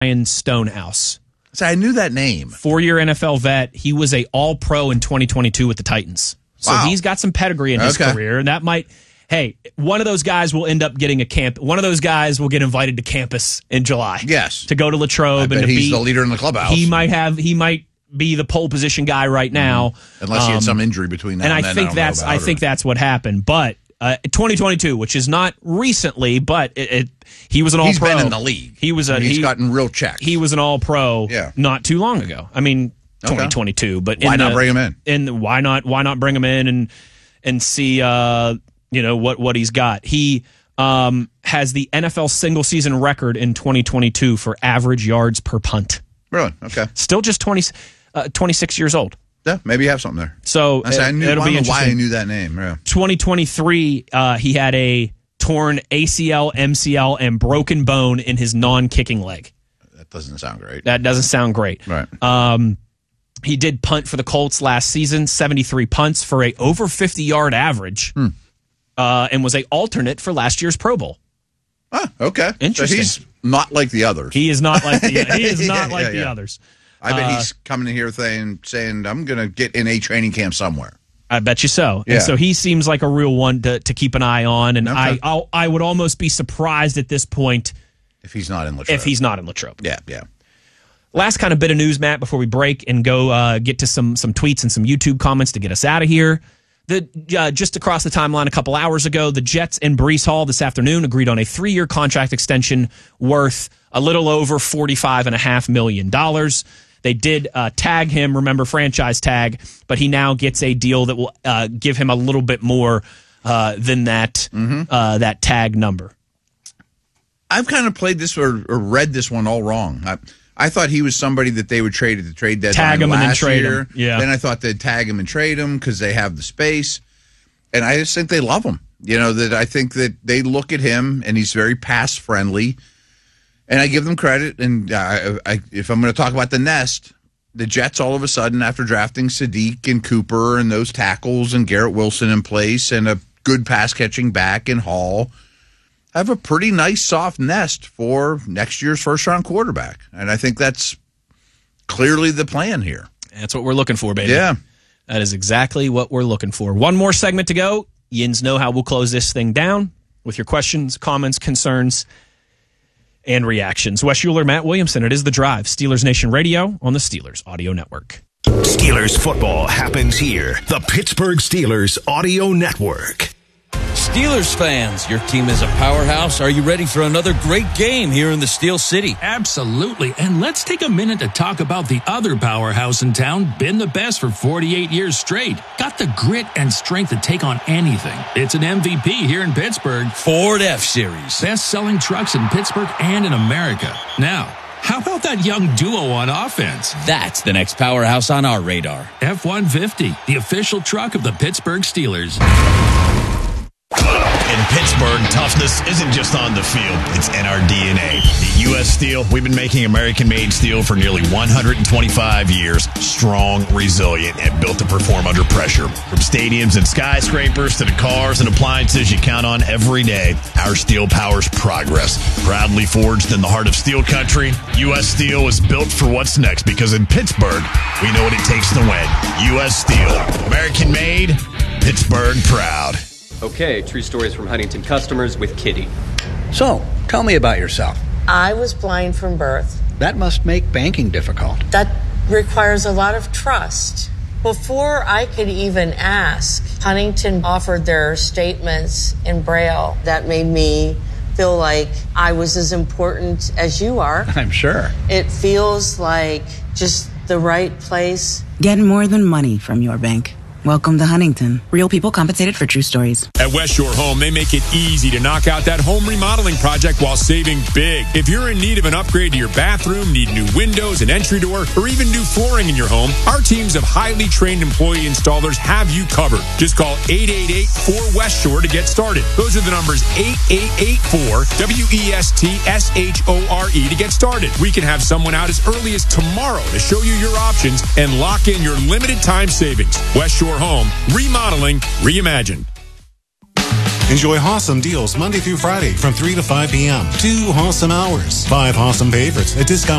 Ryan Stonehouse. So I knew that name. 4-year NFL vet. He was a All-Pro in 2022 with the Titans. So he's got some pedigree in his career, and that might. Hey, one of those guys will end up getting a camp. One of those guys will get invited to campus in July. Yes, to go to Latrobe and to he's the leader in the clubhouse. He might be the pole position guy right now, unless he had some injury between now and then. I think that's what happened. But 2022, which is not recently, but he was an All-Pro. He's been in the league. He's gotten real checks. He was an All-Pro not too long ago. I mean, 2022, but why not bring him in? And why not bring him in and see what he's got. He has the NFL single season record in 2022 for average yards per punt. Really? Okay. Still just 26 years old. Yeah, maybe you have something there. So I don't know why I knew that name. Yeah. 2023, he had a torn ACL, MCL, and broken bone in his non-kicking leg. That doesn't sound great. Right. He did punt for the Colts last season, 73 punts for a over 50-yard average, and was a alternate for last year's Pro Bowl. Okay. Interesting. So he's not like the others. He is not like the others. I bet he's coming in here saying I'm going to get in a training camp somewhere. I bet you so. Yeah. And so he seems like a real one to keep an eye on. And I would almost be surprised at this point if he's not in Latrobe. Yeah. Last kind of bit of news, Matt, before we break and go get to some tweets and some YouTube comments to get us out of here. Just across the timeline a couple hours ago, the Jets and Breece Hall this afternoon agreed on a 3-year contract extension worth a little over $45.5 million. They did tag him, remember, franchise tag, but he now gets a deal that will give him a little bit more than that that tag number. I've kind of played this or read this one all wrong. I thought he was somebody that they would trade at the trade deadline tag him last and then trade year. him. Yeah. Then I thought they'd tag him and trade him because they have the space. And I just think they love him. That I think that they look at him and he's very pass friendly. And I give them credit. And if I'm going to talk about the nest, the Jets all of a sudden, after drafting Sadiq and Cooper and those tackles and Garrett Wilson in place and a good pass catching back in Hall, have a pretty nice soft nest for next year's first-round quarterback. And I think that's clearly the plan here. That's what we're looking for, baby. Yeah. That is exactly what we're looking for. One more segment to go. Yins know how we'll close this thing down with your questions, comments, concerns, and reactions. Wes Euler, Matt Williamson. It is The Drive. Steelers Nation Radio on the Steelers Audio Network. Steelers football happens here. The Pittsburgh Steelers Audio Network. Steelers fans, your team is a powerhouse. Are you ready for another great game here in the Steel City? Absolutely. And let's take a minute to talk about the other powerhouse in town, been the best for 48 years straight. Got the grit and strength to take on anything. It's an MVP here in Pittsburgh. Ford F-Series. Best-selling trucks in Pittsburgh and in America. Now, how about that young duo on offense? That's the next powerhouse on our radar. F-150, the official truck of the Pittsburgh Steelers. In Pittsburgh, toughness isn't just on the field, it's in our DNA. At U.S. Steel, we've been making American-made steel for nearly 125 years. Strong, resilient, and built to perform under pressure. From stadiums and skyscrapers to the cars and appliances you count on every day, our steel powers progress. Proudly forged in the heart of steel country, U.S. Steel is built for what's next because in Pittsburgh, we know what it takes to win. U.S. Steel, American-made, Pittsburgh proud. Okay, true stories from Huntington customers with Kitty. So, tell me about yourself. I was blind from birth. That must make banking difficult. That requires a lot of trust. Before I could even ask, Huntington offered their statements in Braille. That made me feel like I was as important as you are. I'm sure. It feels like just the right place. Get more than money from your bank. Welcome to Huntington. Real people compensated for true stories. At West Shore Home, they make it easy to knock out that home remodeling project while saving big. If you're in need of an upgrade to your bathroom, need new windows, an entry door, or even new flooring in your home, our teams of highly trained employee installers have you covered. Just call 888-4West Shore to get started. Those are the numbers 8884-WESTSHORE to get started. We can have someone out as early as tomorrow to show you your options and lock in your limited time savings. West Shore Home, remodeling, reimagined. Enjoy awesome deals Monday through Friday from 3 to 5 p.m. 2 awesome hours. 5 awesome favorites at discount